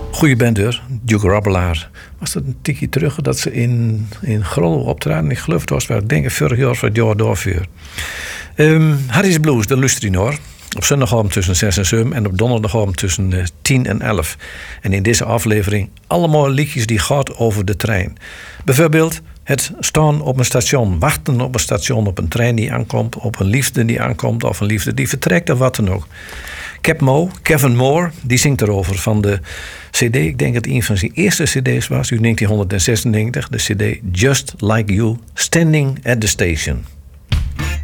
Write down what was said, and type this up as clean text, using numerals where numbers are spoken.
Goeie band dus, Duke Robelaar. Was dat een tikje terug dat ze in Grollo optraden? Ik geloof het was wel, ik denk vorig jaar of het jaar doorvuur. Harry's Blues, de luisteraar. Op zondagavond tussen 6 en 7 en op donderdagavond tussen 10 en 11. En in deze aflevering allemaal liedjes die gaat over de trein. Bijvoorbeeld het staan op een station, wachten op een station, op een trein die aankomt, op een liefde die aankomt of een liefde die vertrekt of wat dan ook. Kevin Moore, die zingt erover van de cd. Ik denk dat een van zijn eerste cd's was, uit 1996, de cd Just Like You, Standing at the Station.